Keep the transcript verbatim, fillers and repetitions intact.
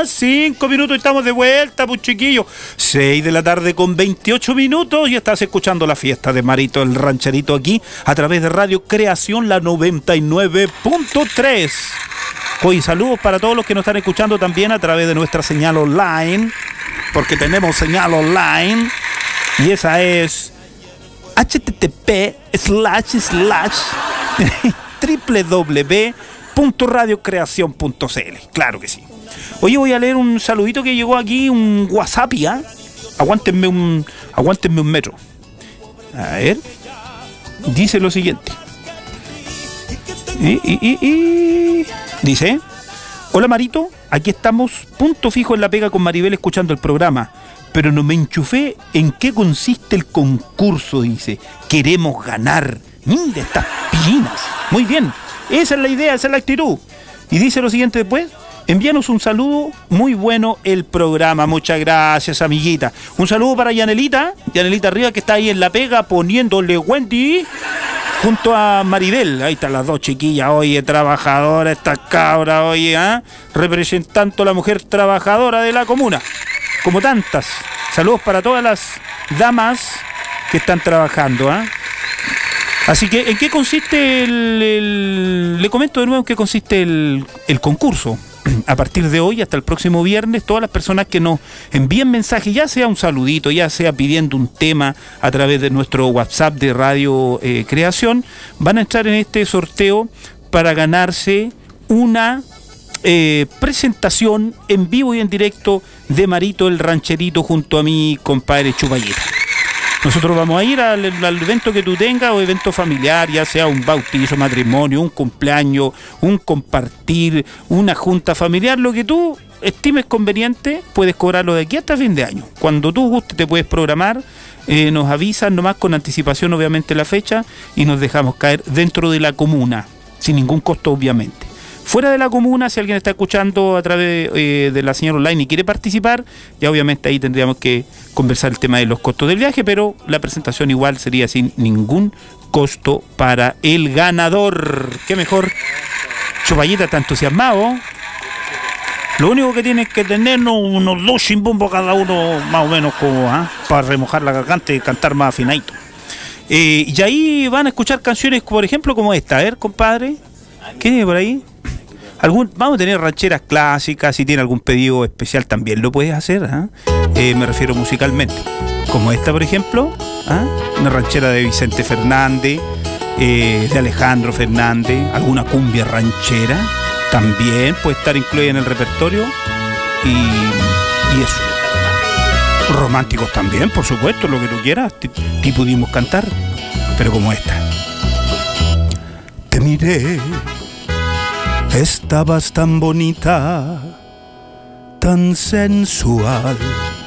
más cinco minutos y estamos de vuelta, pues chiquillos. seis de la tarde con veintiocho minutos y estás escuchando la fiesta de Marito el Rancherito aquí a través de Radio Creación, la noventa y nueve punto tres. Hoy saludos para todos los que nos están escuchando también a través de nuestra señal online, porque tenemos señal online y esa es http slash slash doble u doble u doble u punto radio creación punto c l. Claro que sí. Oye, voy a leer un saludito que llegó aquí, un WhatsApp, ¿ya? Aguántenme un, aguántenme un metro. A ver. Dice lo siguiente. Y, y, y, y. Dice: hola Marito, aquí estamos, punto fijo en la pega con Maribel escuchando el programa, pero no me enchufé en qué consiste el concurso, dice. Queremos ganar. Mira estas pillinas. Muy bien, esa es la idea, esa es la actitud. Y dice lo siguiente después: envíanos un saludo, muy bueno el programa. Muchas gracias, amiguita. Un saludo para Yanelita, Yanelita arriba, que está ahí en la pega poniéndole Wendy junto a Maribel. Ahí están las dos chiquillas, oye, trabajadoras, estas cabras, oye, ¿eh? representando a la mujer trabajadora de la comuna, como tantas. Saludos para todas las damas que están trabajando, ¿eh? Así que, ¿en qué consiste el, el... Le comento de nuevo en qué consiste el, el concurso. A partir de hoy hasta el próximo viernes, todas las personas que nos envíen mensajes, ya sea un saludito, ya sea pidiendo un tema a través de nuestro WhatsApp de Radio eh, Creación, van a entrar en este sorteo para ganarse una eh, presentación en vivo y en directo de Marito el Rancherito junto a mi compadre Chupalleta. Nosotros vamos a ir al, al evento que tú tengas, o evento familiar, ya sea un bautizo, matrimonio, un cumpleaños, un compartir, una junta familiar, lo que tú estimes conveniente, puedes cobrarlo de aquí hasta fin de año. Cuando tú guste te puedes programar, eh, nos avisan nomás con anticipación obviamente la fecha y nos dejamos caer dentro de la comuna, sin ningún costo obviamente. Fuera de la comuna, si alguien está escuchando a través eh, de la señal online y quiere participar, ya obviamente ahí tendríamos que conversar el tema de los costos del viaje, pero la presentación igual sería sin ningún costo para el ganador. Qué mejor. Chupalleta está entusiasmado. Lo único que tiene que tener unos dos chimbombos cada uno, más o menos, como ¿eh? para remojar la garganta y cantar más afinadito. Eh, y ahí van a escuchar canciones, por ejemplo, como esta. A ver, compadre, ¿qué tiene por ahí? Algún, vamos a tener rancheras clásicas. Si tiene algún pedido especial también lo puedes hacer, ¿eh? Eh, me refiero musicalmente, como esta por ejemplo, ¿eh? Una ranchera de Vicente Fernández, eh, de Alejandro Fernández, alguna cumbia ranchera también puede estar incluida en el repertorio, y, y eso, románticos también, por supuesto, lo que tú quieras, y pudimos cantar, pero como esta. Te miré, estabas tan bonita, tan sensual,